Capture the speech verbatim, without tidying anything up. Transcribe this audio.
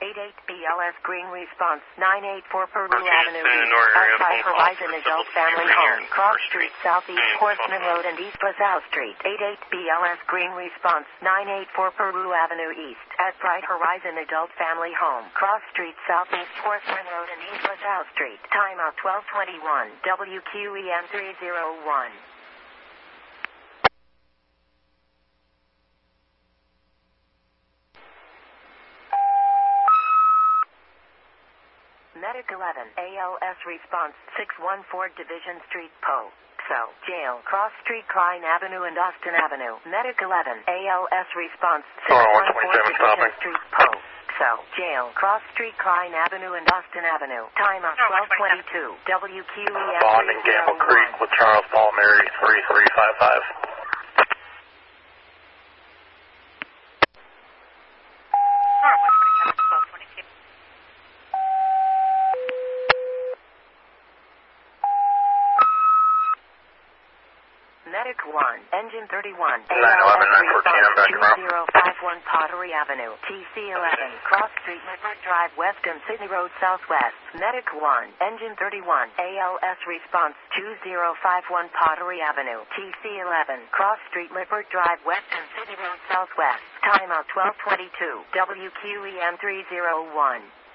eighty-eight B L S Green Response, nine eighty-four Peru Okay, Avenue it's been East, an order of outside phone calls Horizon for Adult civil Family suit Home, here, Cross First Street, Street. Southeast And Horseman phone Road and East LaSalle Street, eighty-eight B L S Green Response, nine eighty-four Peru Avenue East, at Bright Horizon Adult Family Home, Cross Street, Southeast Horseman Road and East LaSalle Street. Timeout twelve twenty-one, W Q E M three oh one. Medic eleven, A L S Response, six one four Division Street, Po. So, Jail, Cross Street, Klein Avenue and Austin Avenue. Medic eleven, A L S Response, six one four Division Street, Po. So, Jail, Cross Street, Klein Avenue and Austin Avenue. Timeout twelve twenty-two, W Q E M Bond and Gamble Creek with Charles Paul Mary three three five five. Medic one, Engine thirty-one, A nine L S eleven, nine fourteen, I'm back two tomorrow. zero five one Pottery Avenue, T C eleven, Cross Street, Lippert Drive West and Sydney Road Southwest. Medic one, Engine thirty-one, A L S Response, two zero five one Pottery Avenue, T C eleven, Cross Street, Lippert Drive West and Sydney Road Southwest. Timeout twelve twenty-two, W Q E M three oh one.